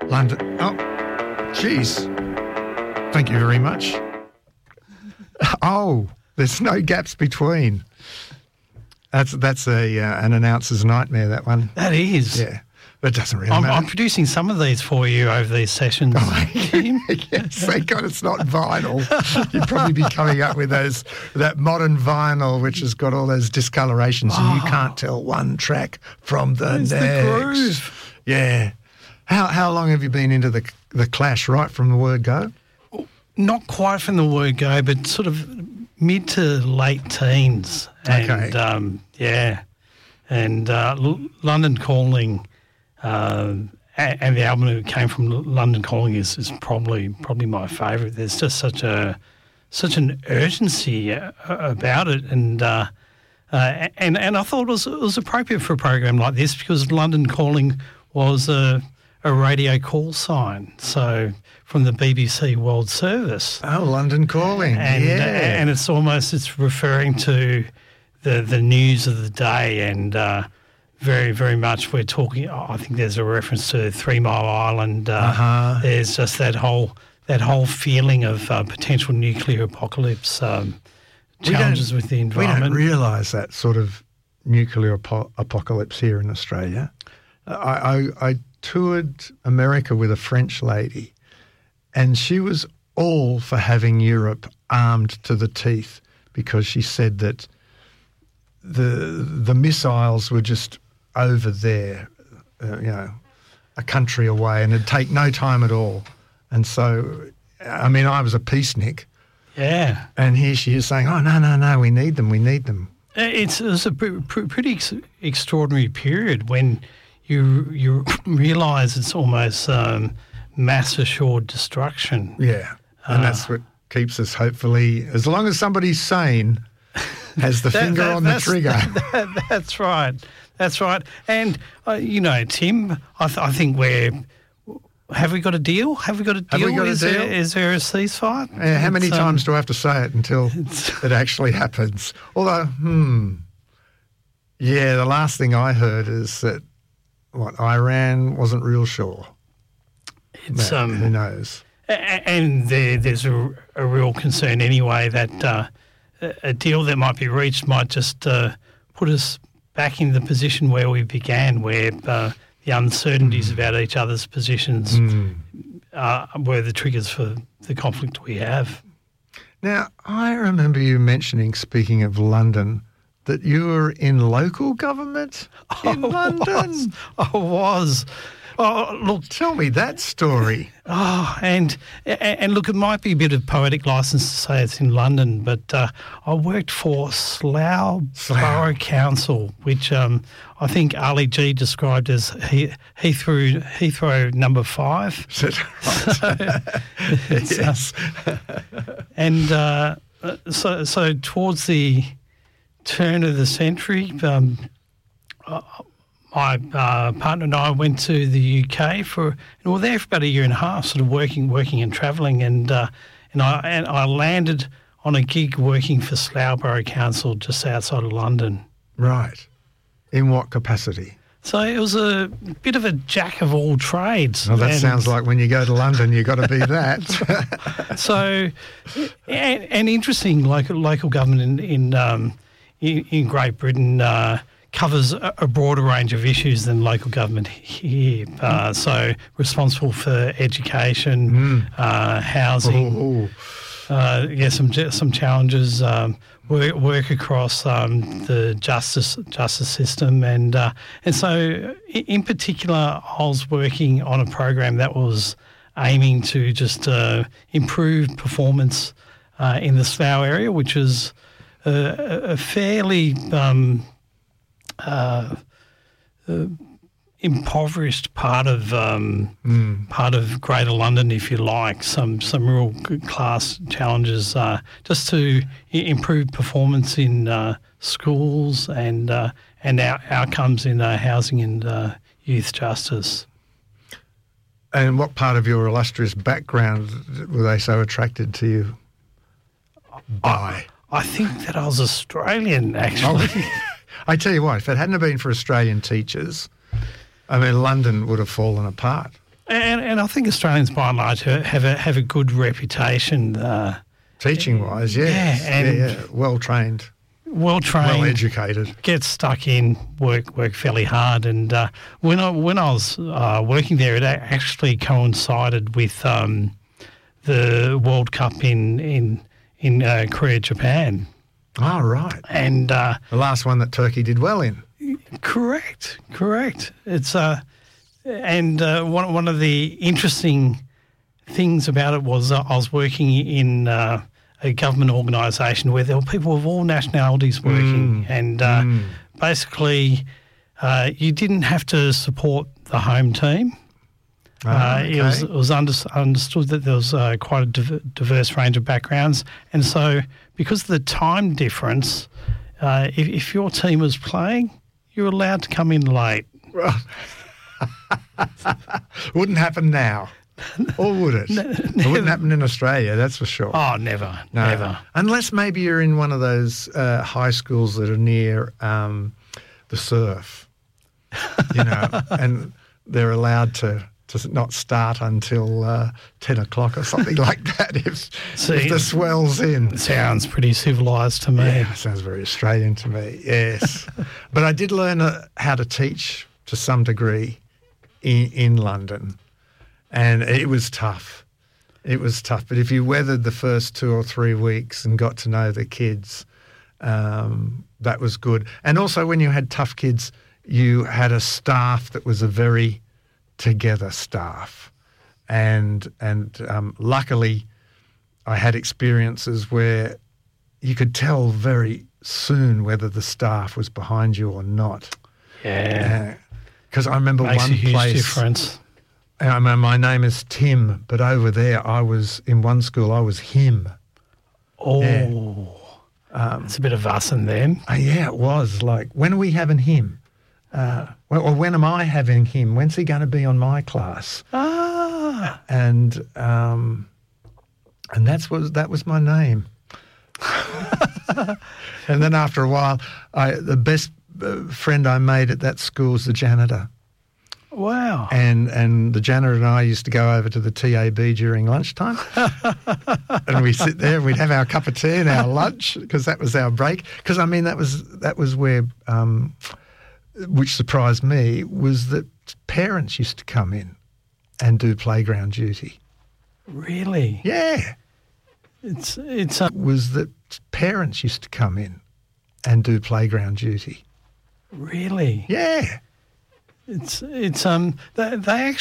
London. Oh, geez. Thank you very much. Oh, there's no gaps between. That's an announcer's nightmare, that one. That is. Yeah, but it doesn't really matter. I'm producing some of these for you over these sessions. Yes, thank God it's not vinyl. You'd probably be coming up with that modern vinyl which has got all those discolorations and you can't tell one track from the next. The groove. Yeah. How long have you been into the Clash, right from the word go? Not quite from the word go, but sort of mid to late teens. And, okay. And London Calling, and the album that came from London Calling is probably my favourite. There's just such an urgency about it, and I thought it was appropriate for a program like this because London Calling was a radio call sign. So from the BBC World Service. Oh, London Calling, and it's referring to the news of the day, and very, very much we're talking. I think there's a reference to 3 Mile Island. There's just that whole feeling of potential nuclear apocalypse, challenges with the environment. We don't realise that sort of nuclear apocalypse here in Australia. I toured America with a French lady, and she was all for having Europe armed to the teeth because she said that the missiles were just over there, a country away, and it'd take no time at all. And so, I mean, I was a peacenik. Yeah. And here she is saying, oh, no, we need them. It was a pretty extraordinary period when you realise it's almost mass assured destruction. Yeah, and that's what keeps us, hopefully, as long as somebody's sane, has the finger on the trigger. That's right. That's right. And, Tim, I think have we got a deal? Have we got a deal? Is there a ceasefire? How many times do I have to say it until it actually happens? Although, the last thing I heard is that, Iran wasn't real sure. Who knows? And there's a real concern anyway that a deal that might be reached might just put us back in the position where we began, where the uncertainties about each other's positions were the triggers for the conflict we have. Now, I remember you mentioning, speaking of London, that you were in local government in London. I was. Oh, look, tell me that story. Oh, and look, it might be a bit of poetic license to say it's in London, but I worked for Slough Borough Council, which I think Ali G described as Heathrow number 5. Yes. And so towards the turn of the century, my partner and I went to the UK and we were there for about a year and a half, sort of working and travelling, and I landed on a gig working for Slough Borough Council just outside of London. Right. In what capacity? So it was a bit of a jack of all trades. Well, that sounds like when you go to London, you've got to be that. So, and interesting, local government in Great Britain covers a broader range of issues than local government here. So responsible for education, housing, some challenges, work across the justice system, and so in particular, I was working on a program that was aiming to just improve performance in the Slough area, which is a fairly impoverished part of Greater London, if you like. Some real class challenges just to improve performance in schools and outcomes in housing and youth justice. And what part of your illustrious background were they so attracted to you by? I think that I was Australian, actually. Oh. I tell you what, if it hadn't been for Australian teachers, I mean, London would have fallen apart. And I think Australians, by and large, have a good reputation. Teaching-wise, yes. and well trained, well educated. Get stuck in, work fairly hard. And when I was working there, it actually coincided with the World Cup in Korea, Japan. Oh, right. And the last one that Turkey did well in. Correct. It's and one of the interesting things about it was I was working in a government organisation where there were people of all nationalities working, and basically you didn't have to support the home team. Okay. It was understood that there was quite a diverse range of backgrounds, and so because of the time difference, if your team was playing, you're allowed to come in late. Wouldn't happen now, or would it? It wouldn't happen in Australia, that's for sure. Oh, never. Unless maybe you're in one of those high schools that are near the surf, and they're allowed to not start until 10 o'clock or something like that if the swell's in. Sounds pretty civilised to me. Yeah, sounds very Australian to me, yes. But I did learn how to teach to some degree in London, and it was tough. But if you weathered the first 2 or 3 weeks and got to know the kids, that was good. And also when you had tough kids, you had a staff that was a very together staff, and luckily I had experiences where you could tell very soon whether the staff was behind you or not. Yeah, because I remember makes one a huge place. Difference. My name is Tim, but over there I was in one school. I was him. Oh, it's a bit of us and them. Yeah, it was like, when are we having him? Or when am I having him? When's he going to be on my class? And that was my name. And then after a while, the best friend I made at that school was the janitor. Wow. And the janitor and I used to go over to the TAB during lunchtime, and we'd sit there and we'd have our cup of tea and our lunch, because that was our break. Because that was where. Which surprised me was that parents used to come in and do playground duty. Really? Yeah. It's was that parents used to come in and do playground duty. Really? Yeah. They actually